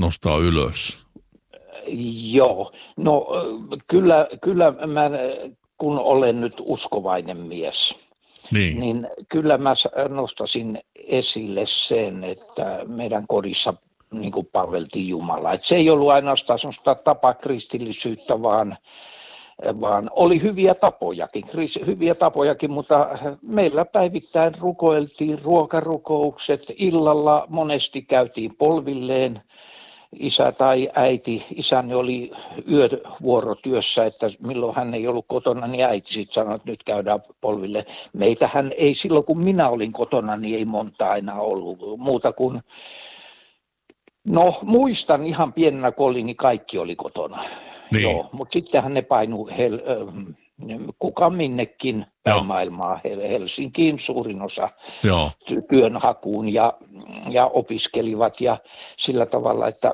nostaa ylös? Joo, no kyllä mä, kun olen nyt uskovainen mies, niin kyllä mä nostasin esille sen, että meidän kodissa niin kuin palveltiin Jumalaa. Et se ei ollut ainoastaan sellaista tapakristillisyyttä, vaan oli hyviä tapojakin, mutta meillä päivittäin rukoiltiin ruokarukoukset, illalla monesti käytiin polvilleen. Isä tai äiti, isäni oli yövuorotyössä, että milloin hän ei ollut kotona, niin äiti sitten sanoi, että nyt käydään polville. Meitähän ei silloin, kun minä olin kotona, niin ei monta aina ollut muuta kuin, no muistan ihan pienenä kun olin, niin kaikki oli kotona. Niin. Joo, mutta sittenhän ne painu kuka minnekin päin maailmaa, Helsinkiin suurin osa työnhakuun ja opiskelivat ja sillä tavalla, että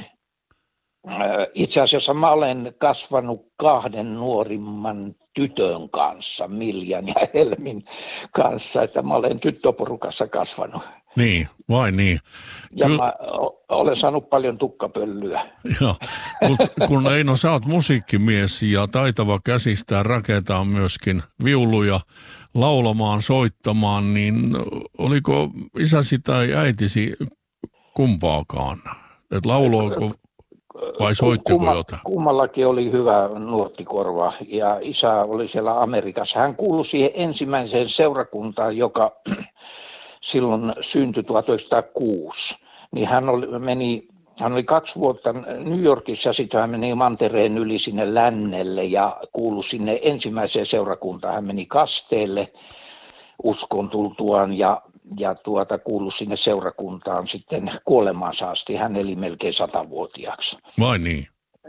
itse asiassa mä olen kasvanut 2 nuorimman tytön kanssa, Miljan ja Helmin kanssa, että mä olen tyttöporukassa kasvanut. Niin, vain niin. Ja mä olen saanut paljon tukkapöllyä. Joo, mutta kun Eino, sä oot musiikkimies ja taitava käsistään rakentaa myöskin viuluja laulamaan, soittamaan, niin oliko isäsi tai äitisi kumpaakaan? Et lauloiko vai soittiko jotain? Kummallakin oli hyvä nuottikorva ja isä oli siellä Amerikassa. Hän kuului siihen ensimmäiseen seurakuntaan, joka silloin syntyi 1906, niin hän oli 2 vuotta New Yorkissa ja sitten hän meni mantereen yli sinne lännelle ja kuului sinne ensimmäiseen seurakuntaan. Hän meni kasteelle uskon tultuaan ja kuului sinne seurakuntaan sitten kuolemaansa asti. Hän eli melkein 100-vuotiaaksi. Vai niin?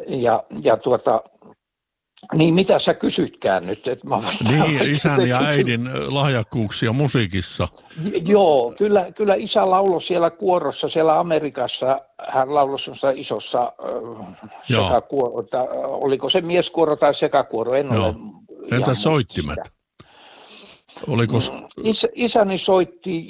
Niin mitä sä kysytkään nyt? Että mä niin, isän ja äidin lahjakkuuksia musiikissa. Joo, kyllä isä lauloi siellä kuorossa, siellä Amerikassa. Hän lauloi semmoisessa isossa sekakuorossa. Oliko se mieskuoro tai sekakuoro? En ole. Entä soittimet? Oliko... Isäni soitti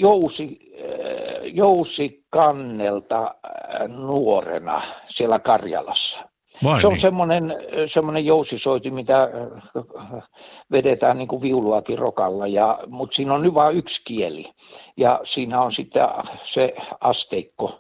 jousikannelta nuorena siellä Karjalassa. Se on semmoinen jousisoiti, mitä vedetään niin kuin viuluakin rokalla, mutta siinä on nyt vain yksi kieli ja siinä on sitten se asteikko.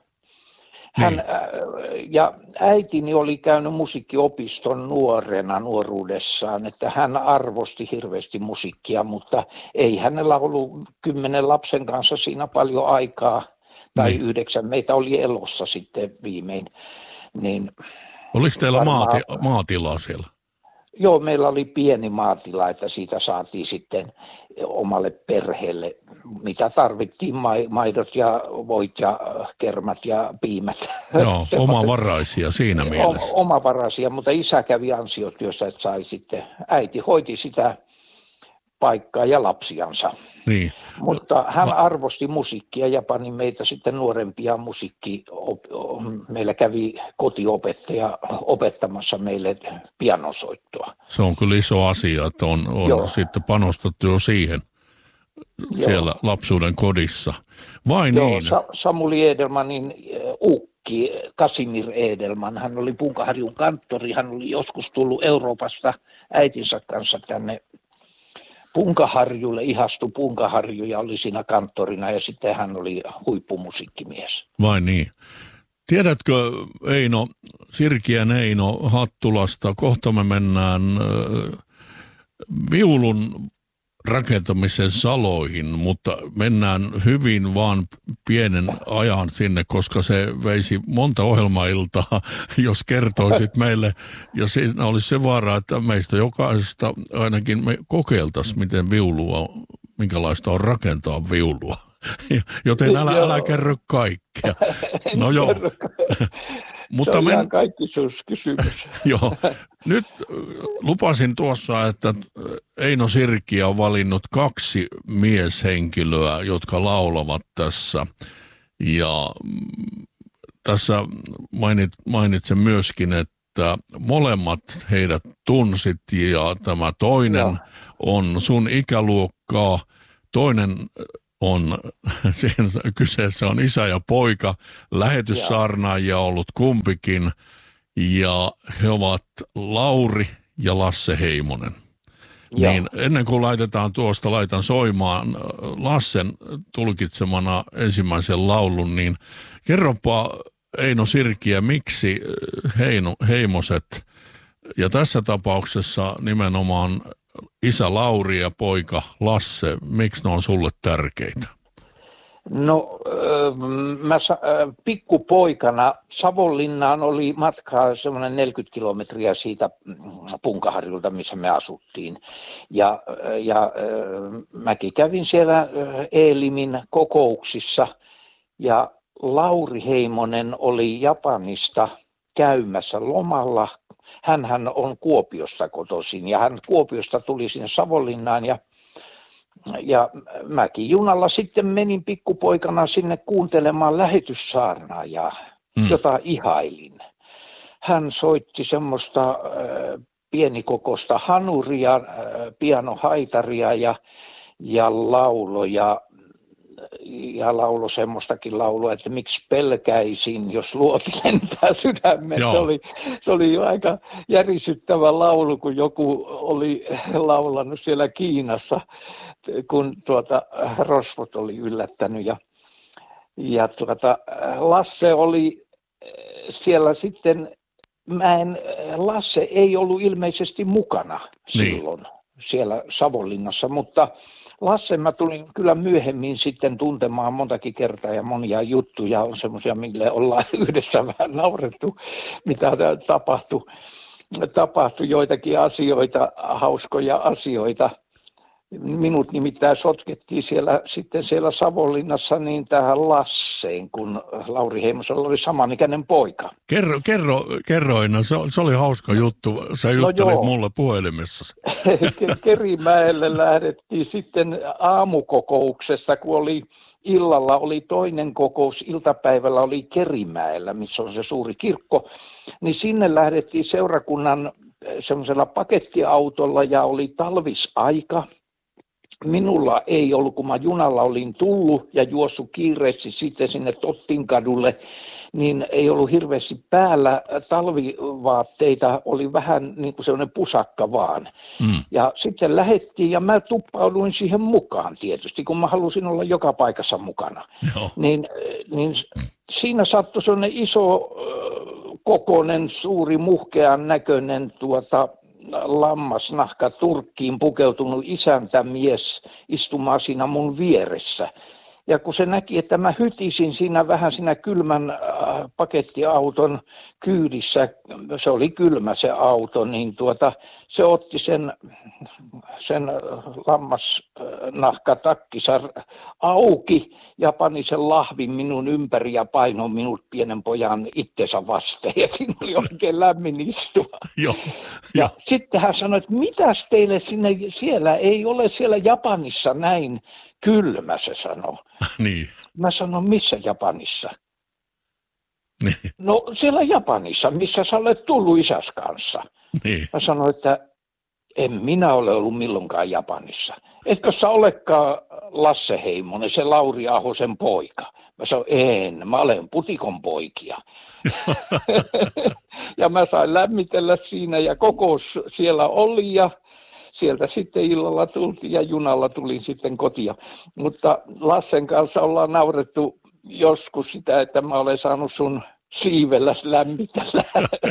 Ja äitini oli käynyt musiikkiopiston nuoruudessaan, että hän arvosti hirveästi musiikkia, mutta ei hänellä ollut 10 lapsen kanssa siinä paljon aikaa, tai 9, meitä oli elossa sitten viimein. Niin oliko teillä maatilaa siellä? Joo, meillä oli pieni maatila, että siitä saatiin sitten omalle perheelle, mitä tarvittiin, maidot ja voit ja kermat ja piimät. Joo, omavaraisia siinä mielessä. Omavaraisia, mutta isä kävi ansiotyössä, että sai sitten, äiti hoiti sitä paikkaa ja lapsiansa. Niin. Mutta hän arvosti musiikkia ja pani meitä sitten nuorempia meillä kävi kotiopettaja opettamassa meille pianosoittoa. Se on kyllä iso asia, että on sitten panostettu jo siihen siellä lapsuuden kodissa. Vai niin? Samuli Edelmanin ukki, Kasimir Edelman, hän oli Punkaharjun kanttori, hän oli joskus tullut Euroopasta äitinsä kanssa tänne Punkaharjulle, ihastui Punkaharju ja oli siinä kanttorina ja sitten hän oli huippumusiikkimies. Vai niin? Tiedätkö Eino, Sirkien Eino Hattulasta, kohta me mennään viulun rakentamisen saloihin, mutta mennään hyvin vaan pienen ajan sinne, koska se veisi monta ohjelmailtaa, jos kertoisit meille. Ja siinä olisi se vaara, että meistä jokaisesta ainakin me kokeiltaisiin, miten minkälaista on rakentaa viulua. Joten älä kerro kaikkea. No joo. Mutta se on ihan kaikkisuuskysymys. Joo. Nyt lupasin tuossa, että Eino Sirkiö on valinnut 2 mieshenkilöä, jotka laulavat tässä. Ja tässä mainitsen myöskin, että molemmat heidät tunsit ja tämä toinen on sun ikäluokkaa, toinen kyseessä on isä ja poika, lähetyssaarnaajia ollut kumpikin, ja he ovat Lauri ja Lasse Heimonen. Niin ennen kuin laitan soimaan Lassen tulkitsemana ensimmäisen laulun, niin kerropa Eino Sirkiä, miksi Heimoset, ja tässä tapauksessa nimenomaan isä Lauri ja poika Lasse, miksi ne on sulle tärkeitä? No, pikkupoikana Savonlinnaan oli matkaa semmoinen 40 kilometriä siitä Punkaharjulta, missä me asuttiin. Ja mäkin kävin siellä Eelimin kokouksissa, ja Lauri Heimonen oli Japanista käymässä lomalla. Hänhän on Kuopiosta kotoisin, ja hän Kuopiosta tuli sinne Savonlinnaan, ja mäkin junalla sitten menin pikkupoikana sinne kuuntelemaan lähetyssaarnaajaa, jota ihailin. Hän soitti semmoista pienikokoista hanuria, pianohaitaria ja lauloja. Ja laulo semmoistakin laulua, että miksi pelkäisin, jos luoti lentää sydämen. Se oli jo aika järisyttävä laulu, kun joku oli laulanut siellä Kiinassa, kun rosvot oli yllättänyt. Ja Lasse oli siellä sitten, Lasse ei ollut ilmeisesti mukana silloin siellä Savonlinnassa, mutta Lasse mä tulin kyllä myöhemmin sitten tuntemaan montakin kertaa, ja monia juttuja on semmoisia, mille ollaan yhdessä vähän naurettu, mitä tapahtui joitakin asioita, hauskoja asioita. Minut nimittäin sotkettiin siellä Savonlinnassa niin tähän Lasseen, kun Lauri Heimosella oli samanikäinen poika. Kerro Eino, se oli hauska juttu. Sä juttelit mulle puhelimessa. Kerimäelle lähdettiin sitten aamukokouksessa, kun illalla oli toinen kokous, iltapäivällä oli Kerimäellä, missä on se suuri kirkko, niin sinne lähdettiin seurakunnan semmoisella pakettiautolla, ja oli talvisaika. Minulla ei ollut, kun mä junalla olin tullut ja juossut kiireesti sitten sinne Tottinkadulle, niin ei ollut hirveästi päällä talvivaatteita, oli vähän niin kuin sellainen pusakka vaan. Ja sitten lähdettiin, ja mä tuppauduin siihen mukaan tietysti, kun mä halusin olla joka paikassa mukana. Niin siinä sattui sellainen iso kokoinen, suuri, muhkean näköinen lammasnahka turkkiin pukeutunut isäntämies istumaan siinä mun vieressä. Ja kun se näki, että mä hytisin siinä vähän siinä kylmän pakettiauton kyydissä, se oli kylmä se auto, niin se otti sen lammasnahkatakkinsa auki ja pani sen lahvin minun ympäri ja painoi minut pienen pojan itsensä vasten. Ja siinä oli oikein lämmin istua. Ja sitten hän sanoi, että mitäs teille siellä ei ole siellä Japanissa näin kylmä, se sanoi. Niin. Mä sanon, missä Japanissa? Niin. No siellä Japanissa, missä sä olet tullut isäs kanssa. Niin. Mä sanoin, että en minä ole ollut milloinkaan Japanissa. Etkö sä olekaan Lasse Heimonen, se Lauri Ahosen poika? Mä sanoin, mä olen Putikon poikia. Ja mä sain lämmitellä siinä, ja kokous siellä oli, ja sieltä sitten illalla tultiin ja junalla tulin sitten kotia. Mutta Lassen kanssa ollaan naurettu joskus sitä, että mä olen saanut sun siivelläs lämmitellä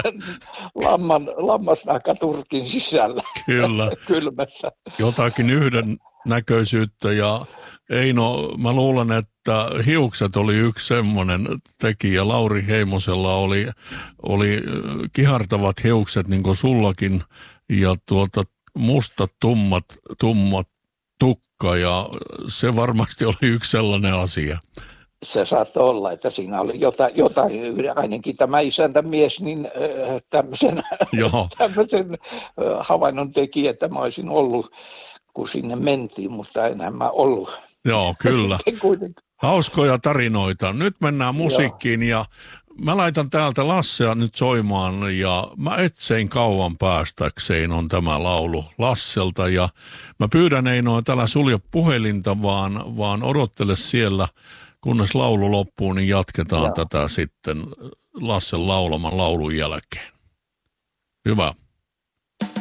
lammasnahkaturkin sisällä. Kyllä. Kylmässä. Jotakin yhdennäköisyyttä, ja Eino, mä luulen, että hiukset oli yksi semmoinen tekijä. Lauri Heimosella oli kihartavat hiukset niin kuin sullakin, ja mustat, tummat tukka, ja se varmasti oli yksi sellainen asia. Se saattoi olla, että siinä oli jotain ainakin tämä isäntämies, niin tämmöisen havainnon teki, että mä olisin ollut, kun sinne mentiin, mutta enää mä ollut. Joo, kyllä. Hauskoja tarinoita. Nyt mennään musiikkiin, ja Mä laitan täältä Lassea nyt soimaan ja mä etsein kauan päästäkseen on tämä laulu Lasselta ja mä pyydän Eino, älä sulje puhelinta, vaan odottele siellä, kunnes laulu loppuu, niin jatketaan tätä sitten Lassen laulaman laulun jälkeen. Hyvä.